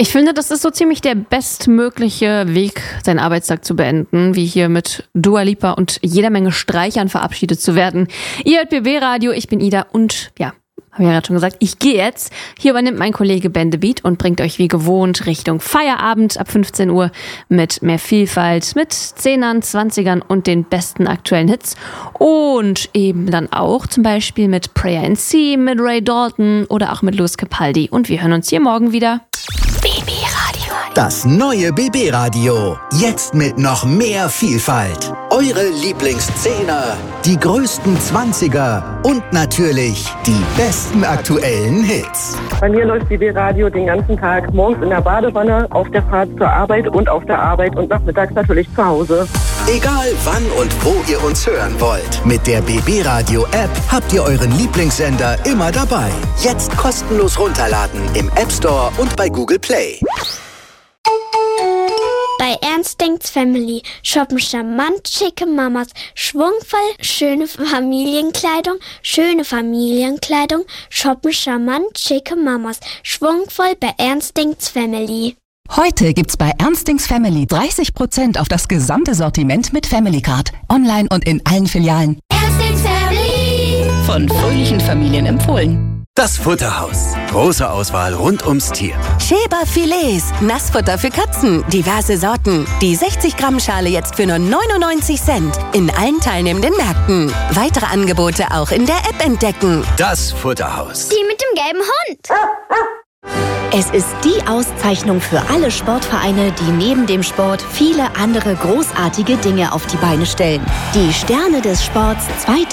Ich finde, das ist so ziemlich der bestmögliche Weg, seinen Arbeitstag zu beenden, wie hier mit Dua Lipa und jeder Menge Streichern verabschiedet zu werden. Ihr hört BB Radio, ich bin Ida und ja, habe ja gerade schon gesagt, ich gehe jetzt. Hier übernimmt mein Kollege Ben The Beat und bringt euch wie gewohnt Richtung Feierabend ab 15 Uhr mit mehr Vielfalt, mit 10ern, 20ern und den besten aktuellen Hits. Und eben dann auch zum Beispiel mit Prayer in C, mit Ray Dalton oder auch mit Lewis Capaldi. Und wir hören uns hier morgen wieder. BB Radio. Das neue BB Radio. Jetzt mit noch mehr Vielfalt. Eure Lieblingszehner, die größten 20er und natürlich die besten aktuellen Hits. Bei mir läuft BB Radio den ganzen Tag, morgens in der Badewanne, auf der Fahrt zur Arbeit und auf der Arbeit und nachmittags natürlich zu Hause. Egal wann und wo ihr uns hören wollt. Mit der BB Radio App habt ihr euren Lieblingssender immer dabei. Jetzt kostenlos runterladen im App Store und bei Google Play. Bei Ernst denkt's Family shoppen charmant schicke Mamas, schwungvoll schöne Familienkleidung, shoppen charmant schicke Mamas, schwungvoll bei Ernst denkt's Family. Heute gibt's bei Ernstings Family 30% auf das gesamte Sortiment mit Family Card. Online und in allen Filialen. Ernstings Family. Von fröhlichen Familien empfohlen. Das Futterhaus. Große Auswahl rund ums Tier. Schäber Filets, Nassfutter für Katzen, diverse Sorten. Die 60 Gramm Schale jetzt für nur 99 Cent. In allen teilnehmenden Märkten. Weitere Angebote auch in der App entdecken. Das Futterhaus. Die mit dem gelben Hund. Es ist die Auszeichnung für alle Sportvereine, die neben dem Sport viele andere großartige Dinge auf die Beine stellen. Die Sterne des Sports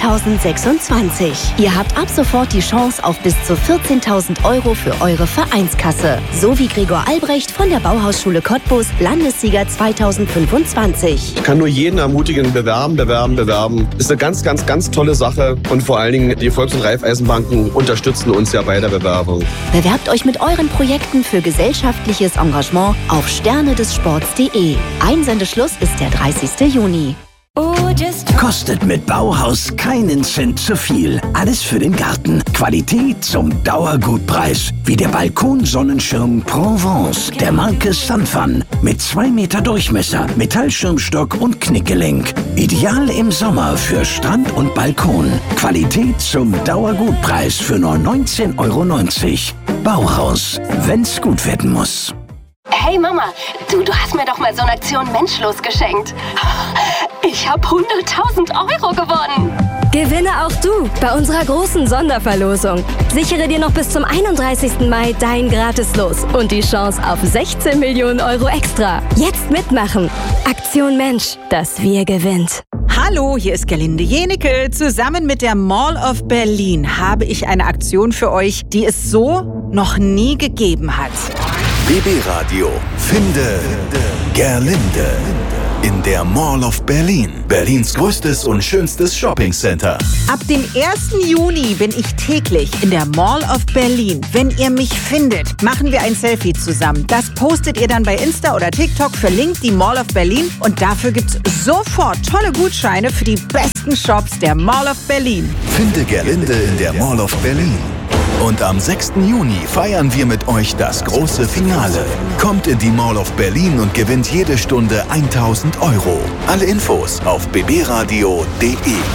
2026. Ihr habt ab sofort die Chance auf bis zu 14.000 € für eure Vereinskasse. So wie Gregor Albrecht von der Bauhausschule Cottbus, Landessieger 2025. Ich kann nur jeden ermutigen, bewerben. Ist eine ganz, ganz, ganz tolle Sache. Und vor allen Dingen, die Volks- und Raiffeisenbanken unterstützen uns ja bei der Bewerbung. Bewerbt euch mit euren Projekten für gesellschaftliches Engagement auf sternedessports.de. Einsendeschluss ist der 30. Juni. Kostet mit Bauhaus keinen Cent zu viel. Alles für den Garten. Qualität zum Dauergutpreis. Wie der Balkonsonnenschirm Provence der Marke Sunfun. Mit 2 Meter Durchmesser, Metallschirmstock und Knickgelenk. Ideal im Sommer für Strand und Balkon. Qualität zum Dauergutpreis für nur 19,90 €. Bauhaus, wenn's gut werden muss. Hey Mama, du hast mir doch mal so eine Aktion Menschlos geschenkt. Ich habe 100.000 € gewonnen. Gewinne auch du bei unserer großen Sonderverlosung. Sichere dir noch bis zum 31. Mai dein Gratislos und die Chance auf 16 Millionen € extra. Jetzt mitmachen. Aktion Mensch, das Wir gewinnt. Hallo, hier ist Gerlinde Jenecke. Zusammen mit der Mall of Berlin habe ich eine Aktion für euch, die es so noch nie gegeben hat. BB Radio. Finde Gerlinde. In der Mall of Berlin. Berlins größtes und schönstes Shoppingcenter. Ab dem 1. Juni bin ich täglich in der Mall of Berlin. Wenn ihr mich findet, machen wir ein Selfie zusammen. Das postet ihr dann bei Insta oder TikTok, verlinkt die Mall of Berlin und dafür gibt's sofort tolle Gutscheine für die besten Shops der Mall of Berlin. Finde Gerlinde in der Mall of Berlin. Und am 6. Juni feiern wir mit euch das große Finale. Kommt in die Mall of Berlin und gewinnt jede Stunde 1.000 €. Alle Infos auf bbradio.de.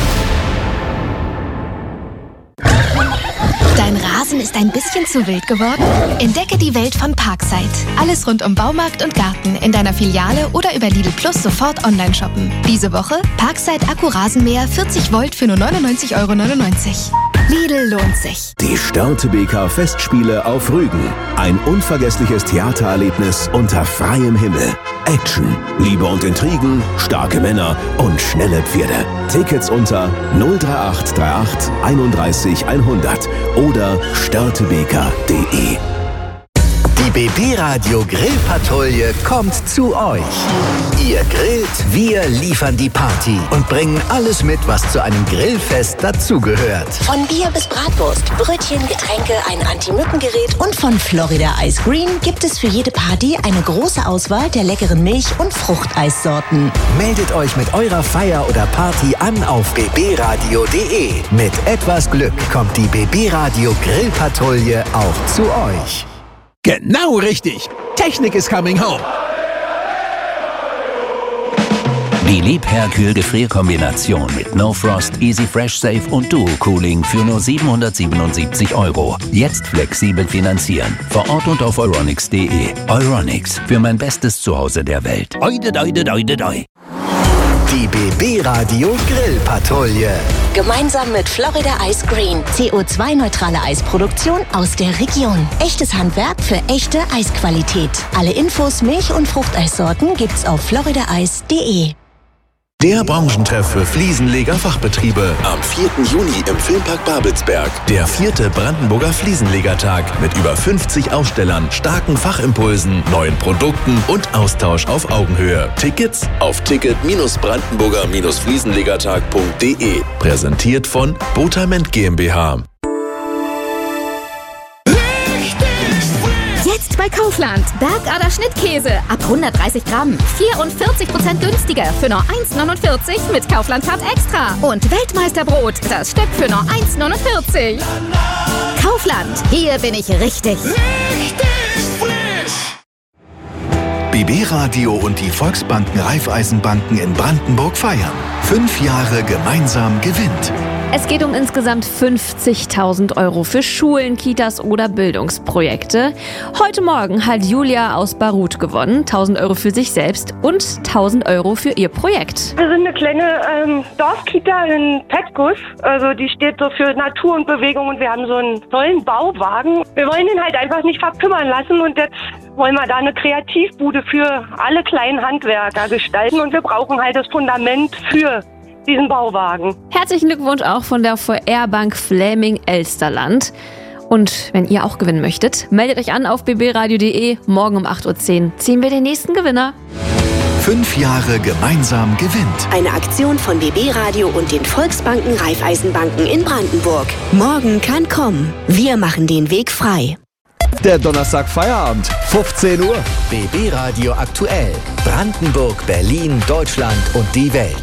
Dein Rasen ist ein bisschen zu wild geworden? Entdecke die Welt von Parkside. Alles rund um Baumarkt und Garten in deiner Filiale oder über Lidl Plus sofort online shoppen. Diese Woche Parkside Akku-Rasenmäher 40 Volt für nur 99,99 €. Lidl lohnt sich. Die Störtebeker Festspiele auf Rügen. Ein unvergessliches Theatererlebnis unter freiem Himmel. Action, Liebe und Intrigen, starke Männer und schnelle Pferde. Tickets unter 03838 31 100 oder störtebeker.de. Die BB Radio Grillpatrouille kommt zu euch. Ihr grillt, wir liefern die Party und bringen alles mit, was zu einem Grillfest dazugehört. Von Bier bis Bratwurst, Brötchen, Getränke, ein Anti-Mücken-Gerät und von Florida Ice Green gibt es für jede Party eine große Auswahl der leckeren Milch- und Fruchteissorten. Meldet euch mit eurer Feier oder Party an auf bbradio.de. Mit etwas Glück kommt die BB Radio Grillpatrouille auch zu euch. Genau richtig. Technik is coming home. Die Liebherr-Kühl-Gefrierkombination mit No Frost, Easy Fresh Safe und Duo Cooling für nur 777 €. Jetzt flexibel finanzieren. Vor Ort und auf euronics.de. Euronics, für mein bestes Zuhause der Welt. Oide, doide, doide, doi. Die BB Radio Grillpatrouille. Gemeinsam mit Florida Ice Green. CO2-neutrale Eisproduktion aus der Region. Echtes Handwerk für echte Eisqualität. Alle Infos, Milch- und Fruchteissorten gibt's auf floridaice.de. Der Branchentreff für Fliesenleger-Fachbetriebe am 4. Juni im Filmpark Babelsberg. Der 4. Brandenburger Fliesenlegertag mit über 50 Ausstellern, starken Fachimpulsen, neuen Produkten und Austausch auf Augenhöhe. Tickets auf ticket-brandenburger-fliesenlegertag.de. Präsentiert von Botament GmbH. Jetzt bei Kaufland. Bergader Schnittkäse ab 130 Gramm. 44% günstiger für nur 1,49 mit Kaufland Card Extra. Und Weltmeisterbrot, das Stück für nur 1,49. Kaufland, hier bin ich richtig. BB Radio und die Volksbanken Raiffeisenbanken in Brandenburg feiern. 5 Jahre gemeinsam gewinnt. Es geht um insgesamt 50.000 € für Schulen, Kitas oder Bildungsprojekte. Heute Morgen hat Julia aus Baruth gewonnen. 1.000 € für sich selbst und 1.000 € für ihr Projekt. Wir sind eine kleine Dorfkita in Petkus. Also die steht so für Natur und Bewegung und wir haben so einen tollen Bauwagen. Wir wollen ihn halt einfach nicht verkümmern lassen und jetzt wollen wir da eine Kreativbude für alle kleinen Handwerker gestalten und wir brauchen halt das Fundament für diesen Bauwagen. Herzlichen Glückwunsch auch von der VR-Bank Fläming Elsterland. Und wenn ihr auch gewinnen möchtet, meldet euch an auf bbradio.de. Morgen um 8.10 Uhr ziehen wir den nächsten Gewinner. 5 Jahre gemeinsam gewinnt. Eine Aktion von BB Radio und den Volksbanken Raiffeisenbanken in Brandenburg. Morgen kann kommen. Wir machen den Weg frei. Der Donnerstag Feierabend, 15 Uhr. BB Radio aktuell. Brandenburg, Berlin, Deutschland und die Welt.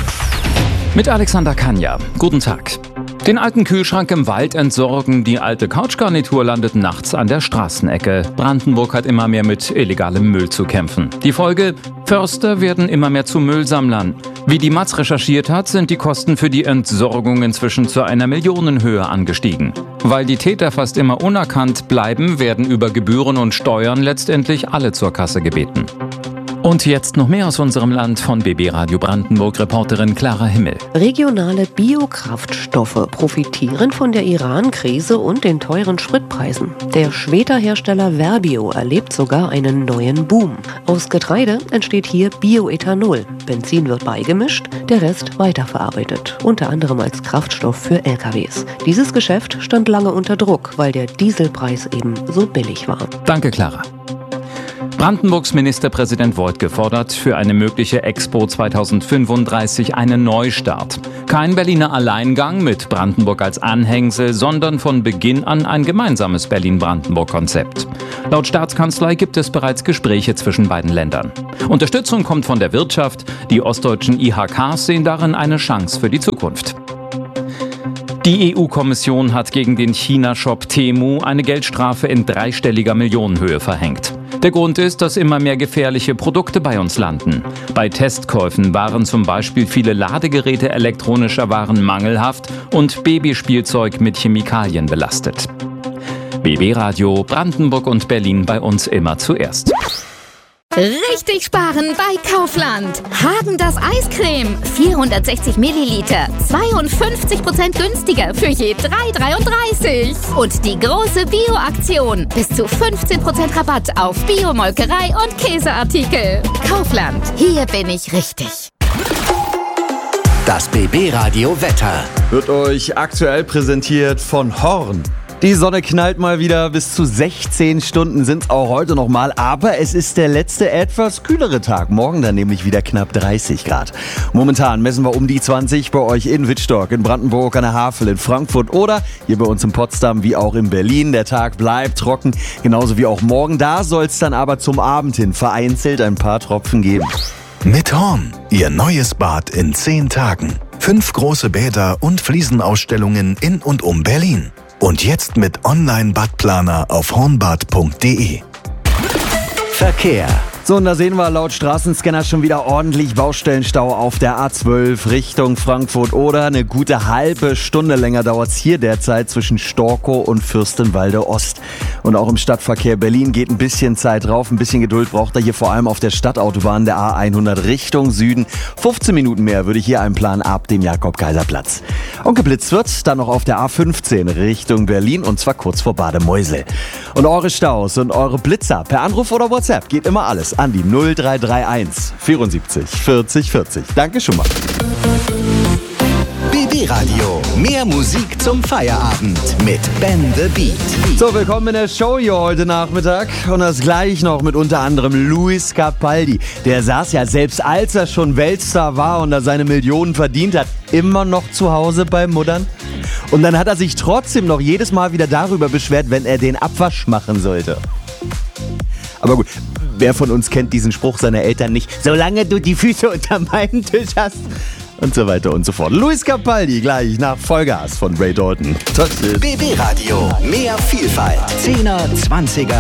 Mit Alexander Kanja. Guten Tag. Den alten Kühlschrank im Wald entsorgen, die alte Couchgarnitur landet nachts an der Straßenecke. Brandenburg hat immer mehr mit illegalem Müll zu kämpfen. Die Folge? Förster werden immer mehr zu Müllsammlern. Wie die Matz recherchiert hat, sind die Kosten für die Entsorgung inzwischen zu einer Millionenhöhe angestiegen. Weil die Täter fast immer unerkannt bleiben, werden über Gebühren und Steuern letztendlich alle zur Kasse gebeten. Und jetzt noch mehr aus unserem Land von BB Radio Brandenburg-Reporterin Clara Himmel. Regionale Biokraftstoffe profitieren von der Iran-Krise und den teuren Spritpreisen. Der Schweta-Hersteller Verbio erlebt sogar einen neuen Boom. Aus Getreide entsteht hier Bioethanol. Benzin wird beigemischt, der Rest weiterverarbeitet, unter anderem als Kraftstoff für LKWs. Dieses Geschäft stand lange unter Druck, weil der Dieselpreis eben so billig war. Danke, Clara. Brandenburgs Ministerpräsident Woidke fordert für eine mögliche Expo 2035 einen Neustart. Kein Berliner Alleingang mit Brandenburg als Anhängsel, sondern von Beginn an ein gemeinsames Berlin-Brandenburg-Konzept. Laut Staatskanzlei gibt es bereits Gespräche zwischen beiden Ländern. Unterstützung kommt von der Wirtschaft. Die ostdeutschen IHKs sehen darin eine Chance für die Zukunft. Die EU-Kommission hat gegen den China-Shop Temu eine Geldstrafe in dreistelliger Millionenhöhe verhängt. Der Grund ist, dass immer mehr gefährliche Produkte bei uns landen. Bei Testkäufen waren zum Beispiel viele Ladegeräte elektronischer Waren mangelhaft und Babyspielzeug mit Chemikalien belastet. BB Radio Brandenburg und Berlin bei uns immer zuerst. Richtig sparen bei Kaufland. Häagen-Dazs Eiscreme, 460 Milliliter, 52% günstiger für je 3,33. Und die große Bio-Aktion, bis zu 15% Rabatt auf Biomolkerei und Käseartikel. Kaufland, hier bin ich richtig. Das BB Radio Wetter wird euch aktuell präsentiert von Horn. Die Sonne knallt mal wieder, bis zu 16 Stunden sind es auch heute noch mal, aber es ist der letzte etwas kühlere Tag. Morgen dann nämlich wieder knapp 30 Grad. Momentan messen wir um die 20 bei euch in Wittstock, in Brandenburg, an der Havel, in Frankfurt oder hier bei uns in Potsdam wie auch in Berlin. Der Tag bleibt trocken, genauso wie auch morgen. Da soll es dann aber zum Abend hin vereinzelt ein paar Tropfen geben. Mit Horn, Ihr neues Bad in 10 Tagen. 5 große Bäder und Fliesenausstellungen in und um Berlin. Und jetzt mit Online-Badplaner auf hornbad.de. Verkehr. So, und da sehen wir laut Straßenscanner schon wieder ordentlich Baustellenstau auf der A12 Richtung Frankfurt oder eine gute halbe Stunde länger dauert's hier derzeit zwischen Storkow und Fürstenwalde Ost. Und auch im Stadtverkehr Berlin geht ein bisschen Zeit drauf, ein bisschen Geduld braucht er hier vor allem auf der Stadtautobahn der A100 Richtung Süden. 15 Minuten mehr würde ich hier einplanen ab dem Jakob-Kaiser-Platz. Und geblitzt wird dann noch auf der A15 Richtung Berlin und zwar kurz vor Bademeusel. Und eure Staus und eure Blitzer per Anruf oder WhatsApp geht immer alles an die 0331 74 40 40. Danke schon mal. BB Radio. Mehr Musik zum Feierabend mit Ben the Beat. So, willkommen in der Show hier heute Nachmittag. Und das gleich noch mit unter anderem Luis Capaldi. Der saß ja selbst, als er schon Weltstar war und da seine Millionen verdient hat, immer noch zu Hause bei Muttern. Und dann hat er sich trotzdem noch jedes Mal wieder darüber beschwert, wenn er den Abwasch machen sollte. Aber gut, wer von uns kennt diesen Spruch seiner Eltern nicht? Solange du die Füße unter meinem Tisch hast. Und so weiter und so fort. Luis Capaldi gleich nach Vollgas von Ray Dalton. BB Radio. Mehr Vielfalt. 10er, 20er.